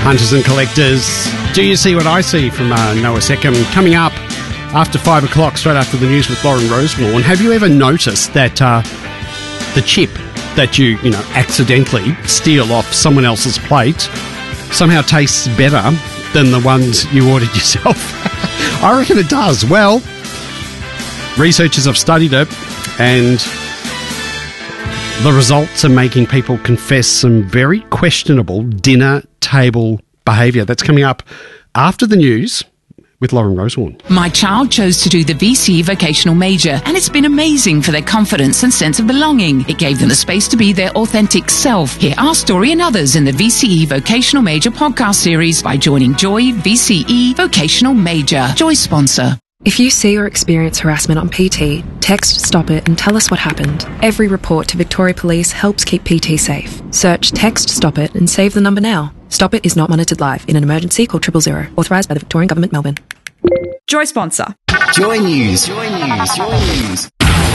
Hunters and collectors, do you see what I see from Noah Seckham? Coming up after 5 o'clock, straight after the news with Lauren Rosemore. Have you ever noticed that the chip that you accidentally steal off someone else's plate somehow tastes better than the ones you ordered yourself? I reckon it does. Well, researchers have studied it, and the results are making people confess some very questionable dinner table behaviour. That's coming up after the news with Lauren Rosemore. My child chose to do the VCE Vocational Major, and it's been amazing for their confidence and sense of belonging. It gave them the space to be their authentic self. Hear our story and others in the VCE Vocational Major podcast series by joining Joy VCE Vocational Major. Joy sponsor. If you see or experience harassment on PT, text Stop It and tell us what happened. Every report to Victoria Police helps keep PT safe. Search Text Stop It and save the number now. Stop It is not monitored live. In an emergency, call 000. Authorised by the Victorian Government, Melbourne. Joy sponsor. Joy News. Joy News. Joy News.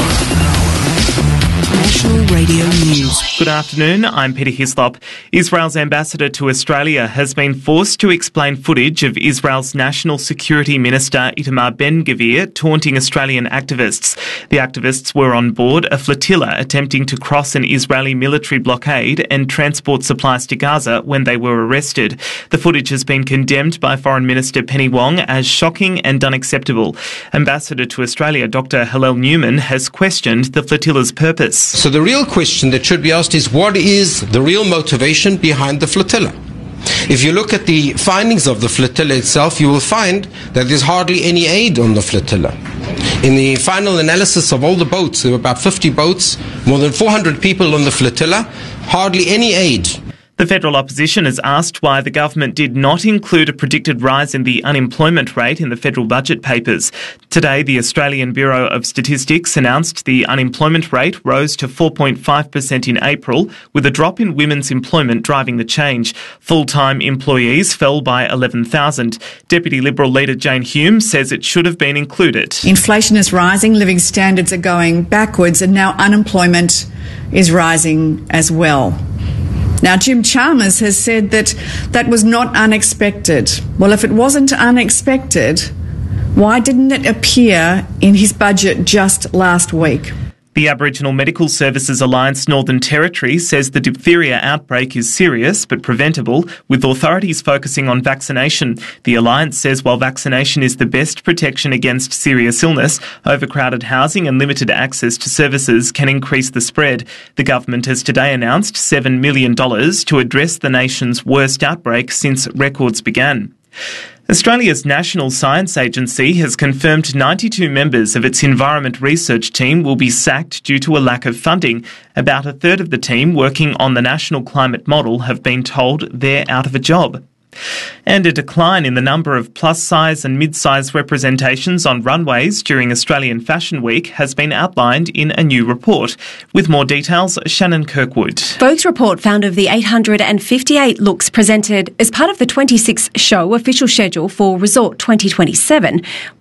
National Radio News. Good afternoon, I'm Peter Hislop. Israel's ambassador to Australia has been forced to explain footage of Israel's National Security Minister Itamar Ben-Gvir taunting Australian activists. The activists were on board a flotilla attempting to cross an Israeli military blockade and transport supplies to Gaza when they were arrested. The footage has been condemned by Foreign Minister Penny Wong as shocking and unacceptable. Ambassador to Australia Dr. Hillel Newman has questioned the flotilla's purpose. So the real question that should be asked is, what is the real motivation behind the flotilla? If you look at the findings of the flotilla itself, you will find that there's hardly any aid on the flotilla. In the final analysis of all the boats, there were about 50 boats, more than 400 people on the flotilla, hardly any aid. The federal opposition has asked why the government did not include a predicted rise in the unemployment rate in the federal budget papers. Today, the Australian Bureau of Statistics announced the unemployment rate rose to 4.5% in April, with a drop in women's employment driving the change. Full-time employees fell by 11,000. Deputy Liberal leader Jane Hume says it should have been included. Inflation is rising, living standards are going backwards, and now unemployment is rising as well. Now, Jim Chalmers has said that that was not unexpected. Well, if it wasn't unexpected, why didn't it appear in his budget just last week? The Aboriginal Medical Services Alliance Northern Territory says the diphtheria outbreak is serious but preventable, with authorities focusing on vaccination. The Alliance says while vaccination is the best protection against serious illness, overcrowded housing and limited access to services can increase the spread. The government has today announced $7 million to address the nation's worst outbreak since records began. Australia's National Science Agency has confirmed 92 members of its environment research team will be sacked due to a lack of funding. About a third of the team working on the National Climate Model have been told they're out of a job. And a decline in the number of plus-size and mid-size representations on runways during Australian Fashion Week has been outlined in a new report. With more details, Shannon Kirkwood. Vogue's report found of the 858 looks presented as part of the 26th show official schedule for Resort 2027,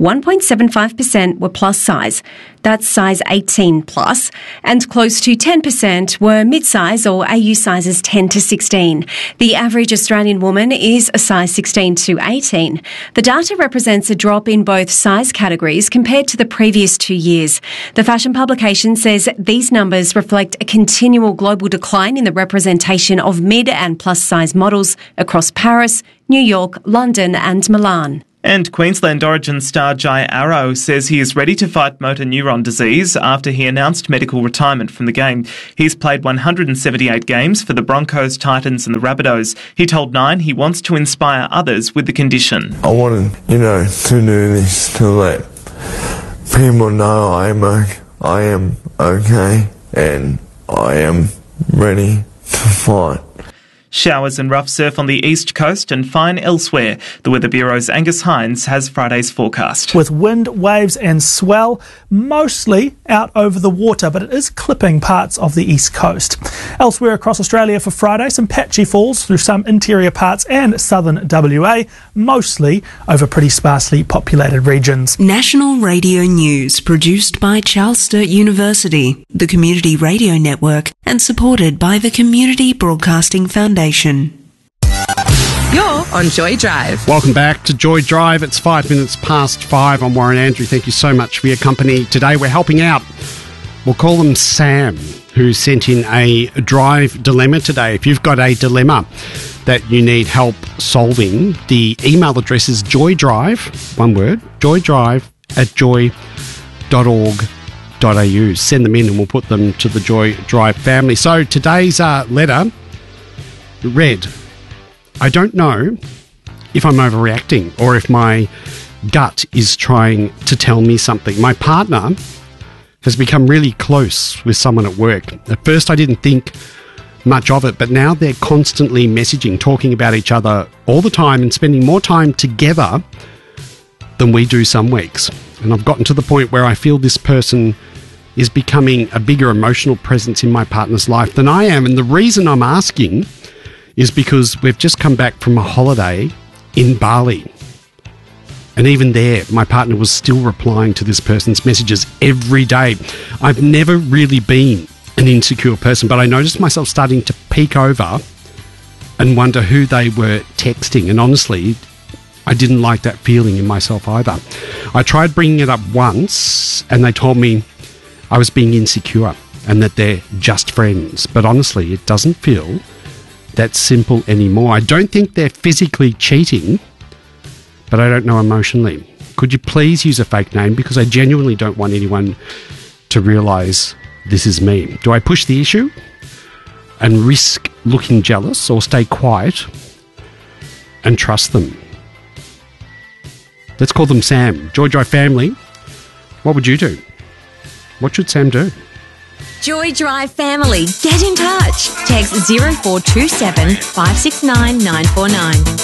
1.75% were plus-size. That's size 18 plus, and close to 10% were mid-size or AU sizes 10 to 16. The average Australian woman is a size 16 to 18. The data represents a drop in both size categories compared to the previous 2 years. The fashion publication says these numbers reflect a continual global decline in the representation of mid and plus size models across Paris, New York, London and Milan. And Queensland origin star Jai Arrow says he is ready to fight motor neuron disease after he announced medical retirement from the game. He's played 178 games for the Broncos, Titans and the Rabbitohs. He told Nine he wants to inspire others with the condition. I wanted, to do this to let people know I am okay and I am ready to fight. Showers and rough surf on the east coast and fine elsewhere. The Weather Bureau's Angus Hines has Friday's forecast. With wind, waves and swell mostly out over the water, but it is clipping parts of the east coast. Elsewhere across Australia for Friday, some patchy falls through some interior parts and southern WA, mostly over pretty sparsely populated regions. National Radio News, produced by Charles Sturt University, the Community Radio Network, and supported by the Community Broadcasting Foundation. You're on Joy Drive. Welcome back to Joy Drive. It's 5 minutes past 5. I'm Warren Andrew. Thank you so much for your company today. We're helping out. We'll call them Sam, who sent in a drive dilemma today. If you've got a dilemma that you need help solving, the email address is joydrive, one word, joydrive@joy.org.au. Send them in and we'll put them to the Joy Drive family. So today's letter read, I don't know if I'm overreacting or if my gut is trying to tell me something. My partner has become really close with someone at work. At first I didn't think much of it, but now they're constantly messaging, talking about each other all the time and spending more time together than we do some weeks. And I've gotten to the point where I feel this person is becoming a bigger emotional presence in my partner's life than I am. And the reason I'm asking is because we've just come back from a holiday in Bali. And even there, my partner was still replying to this person's messages every day. I've never really been an insecure person, but I noticed myself starting to peek over and wonder who they were texting. And honestly, I didn't like that feeling in myself either. I tried bringing it up once and they told me I was being insecure and that they're just friends. But honestly, it doesn't feel that simple anymore. I don't think they're physically cheating, but I don't know emotionally. Could you please use a fake name? Because I genuinely don't want anyone to realise this is me. Do I push the issue and risk looking jealous, or stay quiet and trust them? Let's call them Sam. Joy Drive family, what would you do? What should Sam do? Joy Drive family, get in touch. Text 0427 569 949.